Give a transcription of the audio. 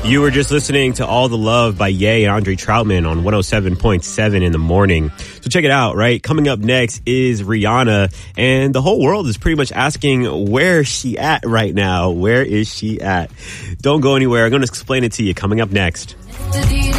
You were just listening to All the Love by Ye and Andre Troutman on 107.7 in the morning. So check it out, right? Coming up next is Rihanna, and the whole world is pretty much asking where is she at right now? Where is she at? Don't go anywhere. I'm going to explain it to you coming up next.